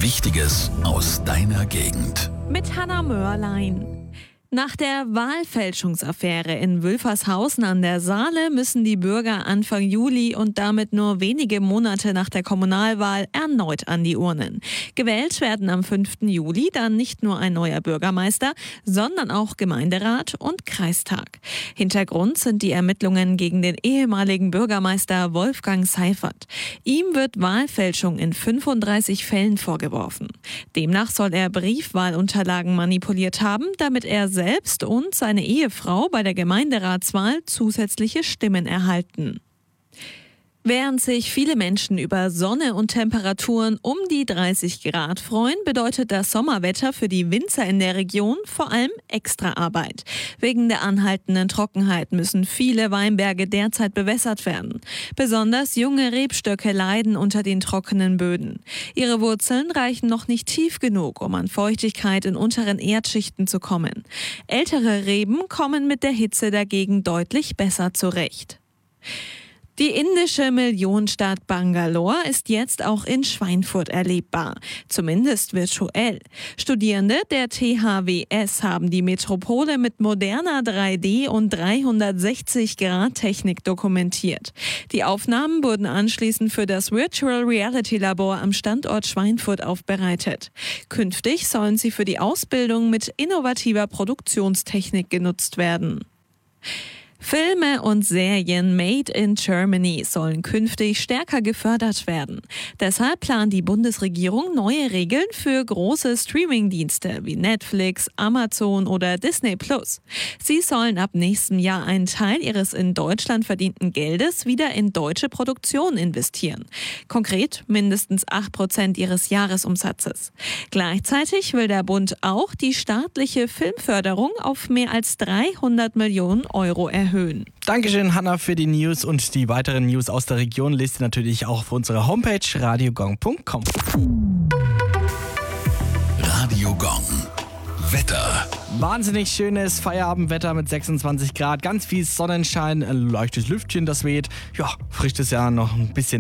Wichtiges aus deiner Gegend. Mit Hannah Mörlein. Nach der Wahlfälschungsaffäre in Wülfershausen an der Saale müssen die Bürger Anfang Juli und damit nur wenige Monate nach der Kommunalwahl erneut an die Urnen. Gewählt werden am 5. Juli dann nicht nur ein neuer Bürgermeister, sondern auch Gemeinderat und Kreistag. Hintergrund sind die Ermittlungen gegen den ehemaligen Bürgermeister Wolfgang Seifert. Ihm wird Wahlfälschung in 35 Fällen vorgeworfen. Demnach soll er Briefwahlunterlagen manipuliert haben, damit er selbst und seine Ehefrau bei der Gemeinderatswahl zusätzliche Stimmen erhalten. Während sich viele Menschen über Sonne und Temperaturen um die 30 Grad freuen, bedeutet das Sommerwetter für die Winzer in der Region vor allem Extraarbeit. Wegen der anhaltenden Trockenheit müssen viele Weinberge derzeit bewässert werden. Besonders junge Rebstöcke leiden unter den trockenen Böden. Ihre Wurzeln reichen noch nicht tief genug, um an Feuchtigkeit in unteren Erdschichten zu kommen. Ältere Reben kommen mit der Hitze dagegen deutlich besser zurecht. Die indische Millionenstadt Bangalore ist jetzt auch in Schweinfurt erlebbar, zumindest virtuell. Studierende der THWS haben die Metropole mit moderner 3D- und 360-Grad-Technik dokumentiert. Die Aufnahmen wurden anschließend für das Virtual Reality Labor am Standort Schweinfurt aufbereitet. Künftig sollen sie für die Ausbildung mit innovativer Produktionstechnik genutzt werden. Filme und Serien made in Germany sollen künftig stärker gefördert werden. Deshalb plant die Bundesregierung neue Regeln für große Streamingdienste wie Netflix, Amazon oder Disney+. Sie sollen ab nächstem Jahr einen Teil ihres in Deutschland verdienten Geldes wieder in deutsche Produktion investieren. Konkret mindestens 8% ihres Jahresumsatzes. Gleichzeitig will der Bund auch die staatliche Filmförderung auf mehr als 300 Millionen Euro erhöhen. Dankeschön, Hannah, für die News, und die weiteren News aus der Region lest ihr natürlich auch auf unserer Homepage radiogong.com. Radio Gong. Wetter. Wahnsinnig schönes Feierabendwetter mit 26 Grad, ganz viel Sonnenschein, ein leichtes Lüftchen, das weht. Ja, frischt es ja noch ein bisschen